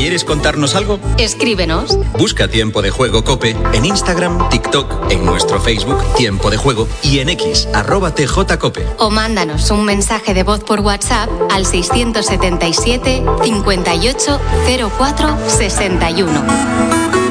¿Quieres contarnos algo? Escríbenos. Busca Tiempo de Juego COPE en Instagram, TikTok, en nuestro Facebook Tiempo de Juego y en X @tjcope. O mándanos un mensaje de voz por WhatsApp al 677 58 04 61.